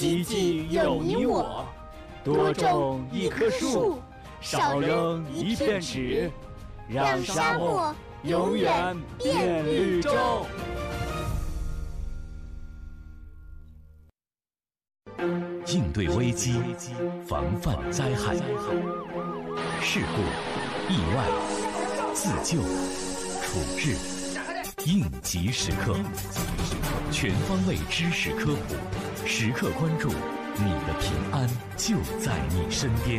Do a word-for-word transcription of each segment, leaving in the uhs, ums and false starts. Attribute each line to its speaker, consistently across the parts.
Speaker 1: 奇迹有你我，多种一棵树，少扔一片纸，让沙漠永远变绿洲。
Speaker 2: 应对危机，防范灾害，事故、意外、自救、处置，应急时刻，全方位知识科普，时刻关注，你的平安就在你身边。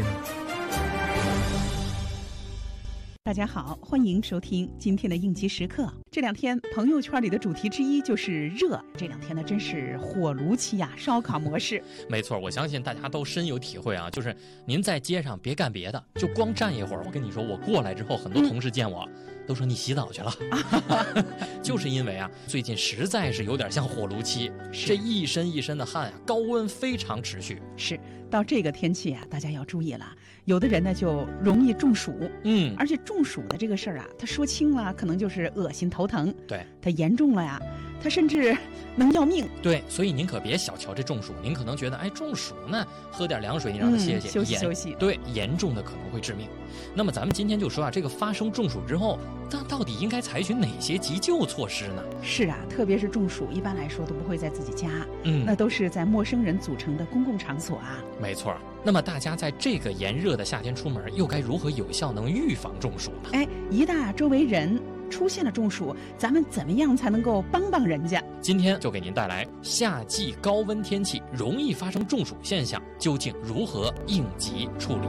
Speaker 3: 大家好，欢迎收听今天的应急时刻。这两天朋友圈里的主题之一就是热，这两天呢真是火炉期呀，烧烤模式。
Speaker 4: 没错，我相信大家都深有体会啊，就是您在街上别干别的，就光站一会儿。我跟你说，我过来之后，很多同事见我、嗯、都说你洗澡去了，就是因为啊，最近实在是有点像火炉期，这一身一身的汗啊，高温非常持续。是，到这个天气啊，大家要注意了，有的人呢就容易中暑，嗯，而且中暑的这个事儿啊，他说轻了可能就是恶心头疼，对，他严重了呀，他甚至能要命。对，所以您可别小瞧这中暑，您可能觉得哎中暑呢，喝点凉水你让他歇歇、嗯、休息休息。对，严重的可能会致命。那么咱们今天就说啊，这个发生中暑之后，那到底应该采取哪些急救措施呢？是啊，特别是中暑，一般来说都不会在自己家，嗯，那都是在陌生人组成的公共场所啊。没错。那么大家在这个炎热的夏天出门，又该如何有效能预防中暑呢？哎，一旦周围人出现了中暑，咱们怎么样才能够帮帮人家？今天就给您带来夏季高温天气容易发生中暑现象，究竟如何应急处理？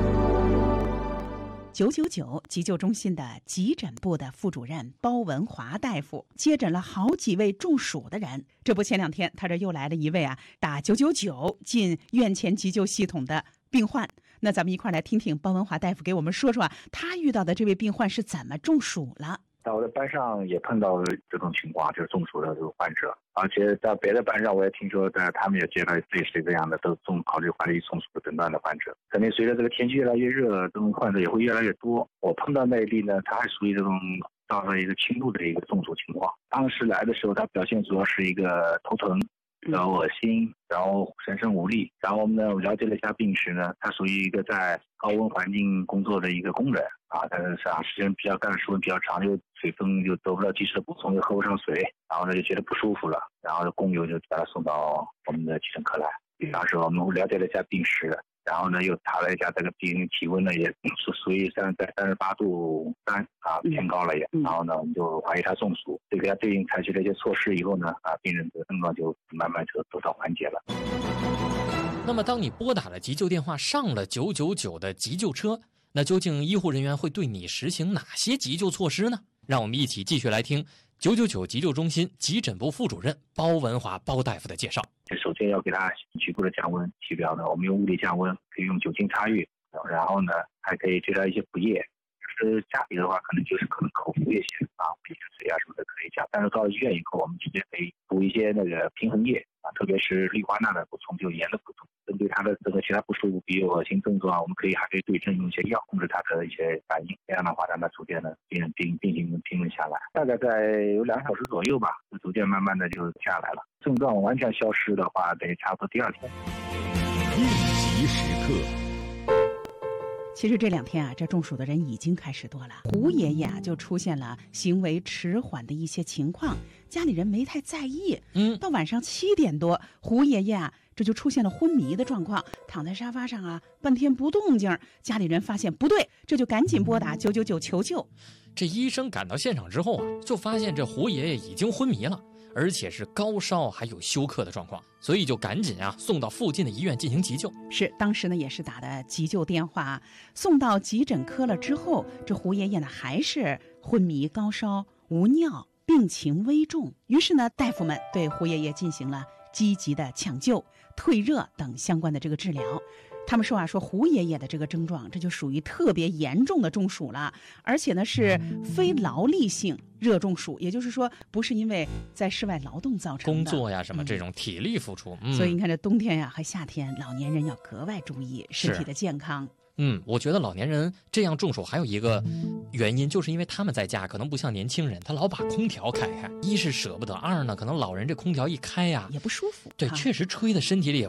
Speaker 4: 九九九急救中心的急诊部的副主任包文华大夫接诊了好几位中暑的人。这不，前两天他这又来了一位啊打九九九进院前急救系统的病患。那咱们一块来听听包文华大夫给我们说说啊，他遇到的这位病患是怎么中暑了。
Speaker 5: 在我的班上也碰到这种情况，就是中暑的这个患者，而且在别的班上我也听说，在他们也接到类似这样的都中考虑怀疑中暑的诊断的患者。肯定随着这个天气越来越热，这种患者也会越来越多。我碰到那一例呢，他还属于这种到了一个轻度的一个中暑情况。当时来的时候，他表现主要是一个头疼，然后恶心，然后全身无力。然后我们呢了解了一下病史呢，他属于一个在高温环境工作的一个工人啊，但是长时间比较干，时间比较长，就水分就得不到及时的补充，又喝不上水，然后呢就觉得不舒服了，然后工友就把他送到我们的急诊科来。当时我们了解了一下病史，然后呢又查了一下这个病人体温呢，也是属于三在三十八度三啊，偏高了也。然后呢我们就怀疑他中暑，就给他对应采取了一些措施以后呢，啊病人的症状就慢慢就得到缓解了。
Speaker 4: 那么当你拨打了急救电话，上了九九九的急救车，那究竟医护人员会对你实行哪些急救措施呢？让我们一起继续来听九九九急救中心急诊部副主任包文华包大夫的介绍。
Speaker 5: 首先要给他局部的降温，体表呢我们用物理降温，可以用酒精擦浴，然后呢还可以对他一些补液。就是家里的话可能就是可能口服液些啊，鼻子水啊什么的可以加，但是到医院以后我们直接可以补一些那个平衡液啊，特别是氯化钠的补充，就盐的补充。针对他的这个其他不舒服，比如恶心症状，我们可以还可以对症用一些药控制他的一些反应，这样的话让他逐渐的病人病病情能平稳下来。大概在有两小时左右吧，逐渐慢慢的就下来了。症状完全消失的话，得差不多第二天。
Speaker 2: 应急时刻。
Speaker 3: 其实这两天啊，这中暑的人已经开始多了。胡爷爷啊，就出现了行为迟缓的一些情况，家里人没太在意。嗯，到晚上七点多，胡爷爷啊，这就出现了昏迷的状况，躺在沙发上啊，半天不动静。家里人发现不对，这就赶紧拨打九九九求救。
Speaker 4: 这医生赶到现场之后啊，就发现这胡爷爷已经昏迷了，而且是高烧还有休克的状况，所以就赶紧啊送到附近的医院进行急救。是，当时呢也是打的急救电话，送到急诊科了之后，这胡爷爷呢还是昏迷、高烧、无尿，病情危重。于是呢，大夫们对胡爷爷进行了积极的抢救、退热等相关的这个治疗。他们说啊，说胡爷爷的这个症状，这就属于特别严重的中暑了，而且呢是非劳力性热中暑，也就是说不是因为在室外劳动造成的工作呀什么这种体力付出、嗯、
Speaker 3: 所以你看这冬天呀和夏天，老年人要格外注意身体的健康。
Speaker 4: 嗯，我觉得老年人这样中暑还有一个原因，就是因为他们在家可能不像年轻人，他老把空调开开，一是舍不得，二呢可能老人这空调一开呀也
Speaker 3: 不舒服，
Speaker 4: 对、啊、确实吹的身体里也